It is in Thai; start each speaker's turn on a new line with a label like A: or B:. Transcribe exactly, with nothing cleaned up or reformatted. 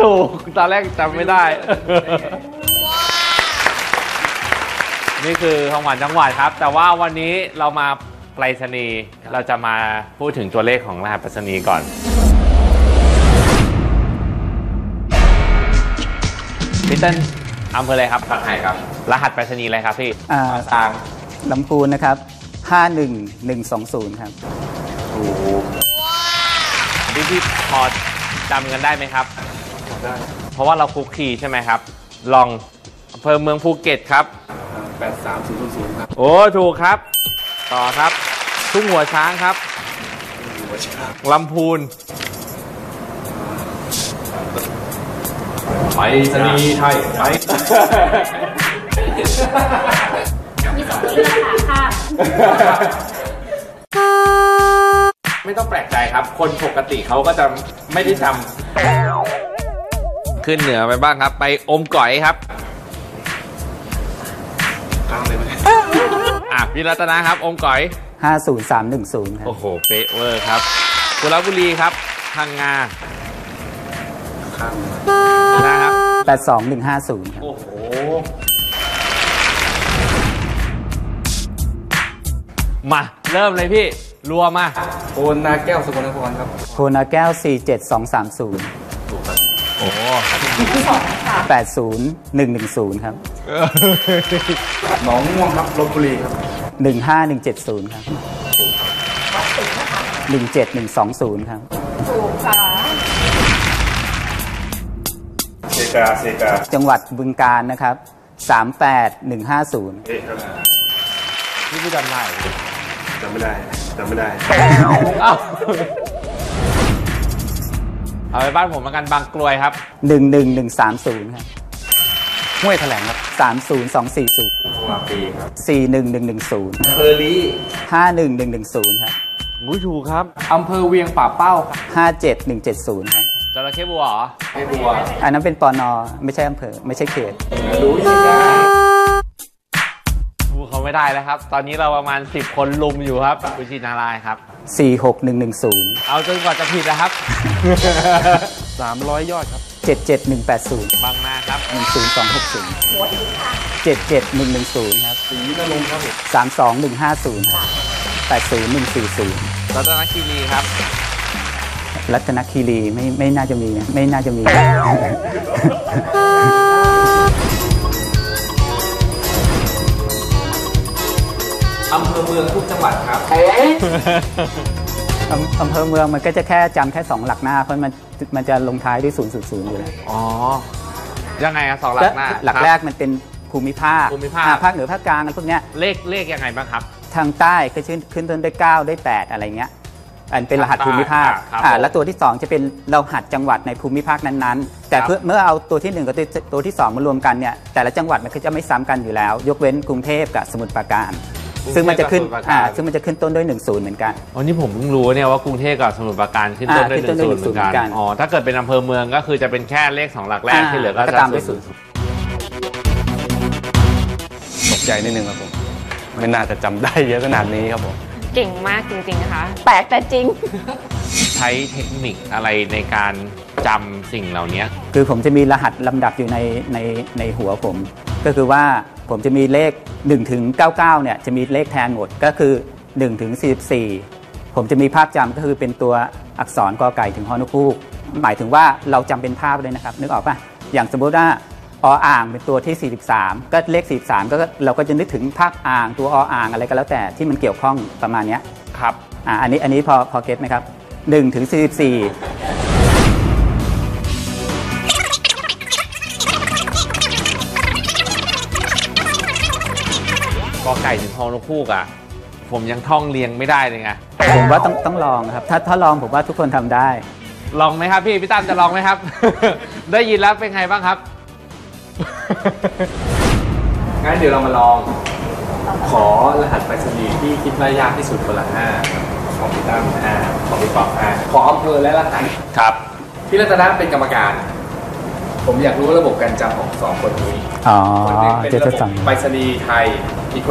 A: ถูกตอนแรกจำไม่ได้นี่คือของขวัญจังหวัดครับแต่ว่าวันนี้เรามาไปรษณีย์เราจะมาพูดถึงตัวเลขของรหัสไปรษณีย์ก่อนพี่เติ้ลอำเภออะไรครับปักไห่ครับรหัสไปรษณีย์อะไรครับพี่
B: อ่าต่างลำพูนนะครับห้าหนึ่งหนึ่งสองศูนย์ครับ
A: โอ้โหพี่พี่พอจำกันได้ไหมครับได้เพราะว่าเราคุกคีใช่ไหมครับลองอำเภอเมืองภูเก็ตครับ
C: แปดสามศูนย์ศูนย์ครับ
A: โอ้ถูกครับต่อครับทุ่งหัวช้างครับลำพูน
C: ไปสนีไทยไป
D: มีสองตัวเลือกค่ะค่ะ
A: ไม่ต้องแปลกใจครับคนปกติเขาก็จะไม่ได้จำขึ้นเหนือไปบ้างครับไปอมก๋อยครับ
C: ข้างเลยไหม
A: อ่ะพี่รัตนะครับอมก๋อย
B: ห้าศูนย์สามหนึ่งศูนย์ครับ
A: โอ้โหเป๊ะเวอร์ครับกุลบุรีครับพังงา
C: ข้าง
A: นะครับ
B: แปดสองหนึ่งห้าศูนย์ครับ
A: โอ้โหมาเริ่มเลยพี่รัวมา
C: โพนาแก้วสกลนครครับ
B: โพนาแก้วสี่เจ็ดสองสามศูนย์
C: ถูกครับ
A: โอ้
B: แปดศูนย์หนึ่งหนึ่งศูนย์ครับ
C: หนองม่วงครับลพบุรีครับ
B: หนึ่งห้าหนึ่งเจ็ดศูนย์ครับหนึ่งเจ็ดหนึ่งสองศูนย์ครับ
D: ถูกค่ะ
C: เซกาเซกา
B: จังหวัดบึงกาฬนะครับสามแปดหนึ่งห้าศูนย์
A: นี่พี่จำได้
C: จำไม่ได้จำไม่ได้
A: เอาเอาไปบ้านผมมากันบางกลวยครับ
B: หนึ่งหนึ่งหนึ่งสามศูนย์ครับห้วยแถลงครับสามศูนย์สองสี่ศูนย์
C: วาปีครับ
B: สี่หนึ่งหนึ่งหนึ่งศูนย์
C: เคอรี่
B: ห้าหนึ่งหนึ่งหนึ่งศูนย์ครับ
A: งูถูกครับ
C: อำเภอเวียงป่าเป้าครับ
B: ห้าเจ็ดหนึ่งเจ็ดศูนย์ครับ
A: จระเข้บัวเหรอ
C: จระเข้บัว
B: อันนั้นเป็นปนไม่ใช่อำเภอไม่ใช่เขต
C: รู้ยังไง
A: พูดเขาไม่ได้แล้วครับตอนนี้เราประมาณสิบคนลุมอยู่ครับกุชินารายครับ
B: สี่หกหนึ่งหนึ่งศูนย์
A: เอาจนกว่าจะผิดนะครับ
C: สามร้อยยอดครับ
B: เจ็ดเจ็ดหนึ่งแปดศูนย์
A: บางนาครับ
B: หนึ่งศูนย์สองหกศูนย์เจ็ดเจ็ดหนึ่งหนึ่งศูนย์ครับ
C: สีนรงค์ครับ
B: สามสองหนึ่งห้าศูนย์แปดศูนย์หนึ่งสี่ศูนย์
A: รัตนคีรีครับ
B: รัตนคีรีไม่ไม่น่าจะมีไม่น่าจะมี
C: อำเภอเมืองทุกจังหวัดครับ
B: อำเภอเมืองมันก็จะแค่จำแค่สองหลักหน้าเพราะมันมันจะลงท้ายด้วยศูนย์ศูนย์ศูนย์อยู่แล้ว
A: อ๋อยังไงอะสองหลักหน้า
B: หลักแรกมันเป็นภูมิภาค
A: ภูมิภาค
B: ภาคเหนือภาคกลางอะไรพวกเนี้ย
A: เลขเลขยังไงบ้างครับ
B: ทางใต้ก็ขึ้นขึ้นต้นด้วยเก้าด้วยแปดอะไรเงี้ยอันเป็นรหัสภูมิภาคอ่าแล้วตัวที่สองจะเป็นรหัสจังหวัดในภูมิภาคนั้นๆแต่เพื่อเมื่อเอาตัวที่หนึ่งกับตัวที่สองมารวมกันเนี่ยแต่ละจังหวัดมันก็จะไม่ซ้ำกันอยู่แล้วยกเว้นกรุงเทพกับสมุทรปราการซึ่งมันจะขึ้นอ่าซึ่งมันจะขึ้นต้นด้วยหนึ่งศูนย์เหมือนกัน
A: อ๋อนี่ผมเพิ่งรู้เนี่ยว่ากรุงเทพกับสมุทรปราการขึ้นต้นด้วยหนึ่งศูนย์เหมือนกันอ๋อถ้าเกิดเป็นอำเภอเมืองก็คือจะเป็นแค่เลขสองหลักแรกที่เหลือก็
B: ตามด้วยศูนย์
C: ตกใจนิดนึงครับผมไม่น่าจะจำได้เยอะขนาดนี้ครับผม
D: เก่งมากจริงๆนะคะแปลกแต่จริง
A: ใช้เทคนิคอะไรในการจำสิ่งเหล่านี้
B: คือผมจะมีรหัสลำดับอยู่ในในในหัวผมก็คือว่าผมจะมีเลขหนึ่งถึงเก้าสิบเก้าเนี่ยจะมีเลขแทนหมดก็คือหนึ่งถึงสี่สิบสี่ผมจะมีภาพจำก็คือเป็นตัวอักษรกอไก่ถึงฮอนุคูกหมายถึงว่าเราจำเป็นภาพเลยนะครับนึกออกป่ะอย่างสมมติว่าออ่างเป็นตัวที่สี่สิบสามก็เลขสี่สิบสามก็เราก็จะนึกถึงภาพอ่างตัวออ่างอะไรก็แล้วแต่ที่มันเกี่ยวข้องประมาณนี้
A: ครับ
B: อ่าอันนี้อันนี้พอพอเก็ตไหมครับหนึ่งถึงสี่สิบสี่
A: กอไก่ถึงฮอนุคูกอ่ะผมยังท่องเรียงไม่ได้เลยไง
B: ผมว่าต้องต้องลองครับถ้าถ้าลองผมว่าทุกคนทำได้
A: ลองไหมครับพี่พี่ตั้มจะลองไหมครับ ได้ยินแล้วเป็นไงบ้างครับ
C: งั้นเดี๋ยวเรามาลองขอรหัสไปรษณีย์ที่คิดว่ายากที่สุดคนละห้าของพี่ตั้มห้าของพี่ป๊อกห้าขออำเภอและรหัส
A: ครับ
C: พี่รัตนะเป็นกรรมการผมอยากรู้ระบบการจำของสองคนนี้
B: อ๋อ
C: คนนึงเป็นระบบไปรษณีย์ไทย